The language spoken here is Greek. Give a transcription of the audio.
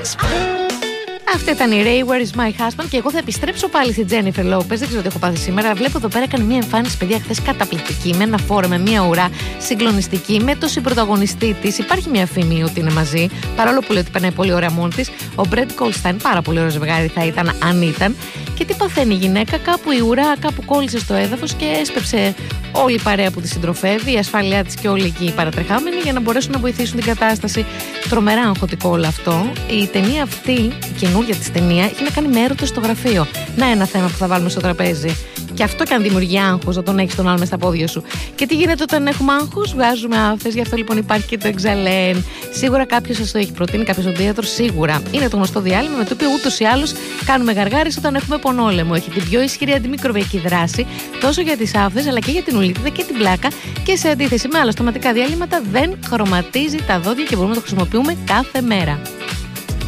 Αυτή ήταν η Ray, Where is my husband? Και εγώ θα επιστρέψω πάλι στη Jennifer Lopez. Δεν ξέρω τι έχω πάθει σήμερα. Βλέπω εδώ πέρα έκανε μια εμφάνιση, παιδιά, χθες καταπληκτική. Με ένα φόρο, με μια ουρά συγκλονιστική. Με το συμπρωταγωνιστή της. Υπάρχει μια φήμη ότι είναι μαζί. Παρόλο που λέει ότι περνάει πολύ ωραία μόνη της. Ο Brett Goldstein, πάρα πολύ ωραίο ζευγάρι θα ήταν αν ήταν. Και τι παθαίνει η γυναίκα? Κάπου η ουρά, κάπου κόλλησε στο έδαφος και έσπευσε όλη η παρέα που τη συντροφεύει, η ασφάλειά της και όλοι εκεί οι παρατρεχάμενοι για να μπορέσουν να βοηθήσουν την κατάσταση. Τρομερά αγχωτικό όλο αυτό. Η ταινία αυτή, η καινούργια της ταινία, έχει να κάνει με έρωτα στο γραφείο. Να ένα θέμα που θα βάλουμε στο τραπέζι. Και αυτό και αν δημιουργεί άγχος, να τον έχεις τον άλλο μες στα πόδια σου. Και τι γίνεται όταν έχουμε άγχος? Βγάζουμε άφθες. Γι' αυτό λοιπόν υπάρχει και το Exalen. Σίγουρα κάποιος σας το έχει προτείνει, κάποιος οδίατρος, σίγουρα. Είναι το γνωστό διάλειμμα με το οποίο ούτως ή άλλως κάνουμε γαργάρες όταν έχουμε πονόλεμο. Έχει την πιο ισχυρή αντιμικροβιακή δράση τόσο για τις άφθες αλλά και για την ουλίτιδα και την πλάκα. Και σε αντίθεση με άλλα στοματικά διαλύματα δεν χρωματίζει τα δόντια και μπορούμε να το χρησιμοποιούμε κάθε μέρα.